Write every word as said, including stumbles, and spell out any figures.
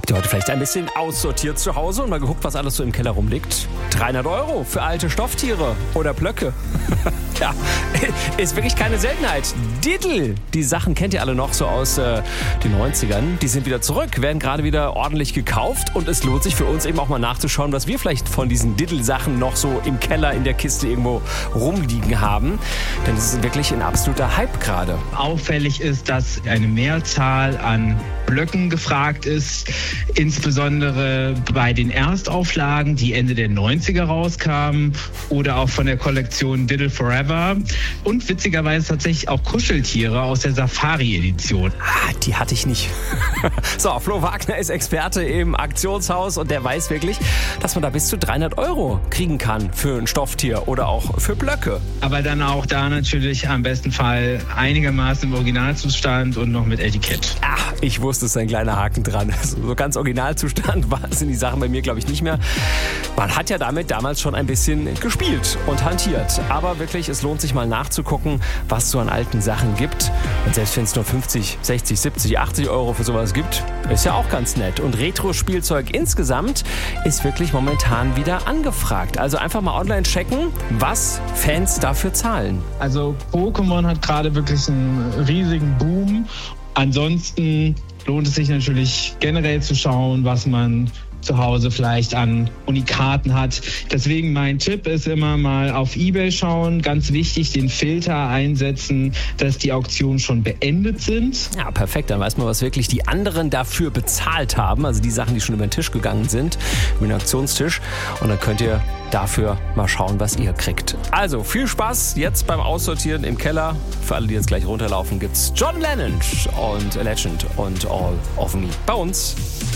Habt ihr heute vielleicht ein bisschen aussortiert zu Hause und mal geguckt, was alles so im Keller rumliegt? dreihundert Euro für alte Stofftiere oder Blöcke. Ja, ist wirklich keine Seltenheit. Diddle, die Sachen kennt ihr alle noch so aus äh, den neunzigern. Die sind wieder zurück, werden gerade wieder ordentlich gekauft und es lohnt sich für uns eben auch mal nachzuschauen, was wir vielleicht von diesen Diddle-Sachen noch so im Keller, in der Kiste irgendwo rumliegen haben. Denn es ist wirklich ein absoluter Hype gerade. Auffällig ist, dass eine Mehrzahl an Blöcken gefragt ist, insbesondere bei den Erstauflagen, die Ende der neunziger rauskamen oder auch von der Kollektion Diddle Forever und witzigerweise tatsächlich auch Kuscheltiere aus der Safari-Edition. Ah, die hatte ich nicht. So, Flo Wagner ist Experte im Auktionshaus und der weiß wirklich, dass man da bis zu dreihundert Euro kriegen kann für ein Stofftier oder auch für Blöcke. Aber dann auch da natürlich am besten Fall einigermaßen im Originalzustand und noch mit Etikett. Ah, ich wusste, es ist ein kleiner Haken dran. So ganz Originalzustand sind die Sachen bei mir, glaube ich, nicht mehr. Man hat ja damit damals schon ein bisschen gespielt und hantiert. Aber wirklich, es lohnt sich mal nachzugucken, was es so an alten Sachen gibt. Und selbst wenn es nur fünfzig, sechzig, siebzig, achtzig Euro für sowas gibt, ist ja auch ganz nett. Und Retro-Spielzeug insgesamt ist wirklich momentan wieder angefragt. Also einfach mal online checken, was Fans dafür zahlen. Also Pokémon hat gerade wirklich einen riesigen Boom. Ansonsten lohnt es sich natürlich generell zu schauen, was man zu Hause vielleicht an Unikaten hat. Deswegen mein Tipp ist immer mal auf eBay schauen. Ganz wichtig, den Filter einsetzen, dass die Auktionen schon beendet sind. Ja, perfekt. Dann weiß man, was wirklich die anderen dafür bezahlt haben. Also die Sachen, die schon über den Tisch gegangen sind, über den Auktionstisch. Und dann könnt ihr dafür mal schauen, was ihr kriegt. Also viel Spaß jetzt beim Aussortieren im Keller. Für alle, die jetzt gleich runterlaufen, gibt's John Lennon und A Legend und All of Me bei uns.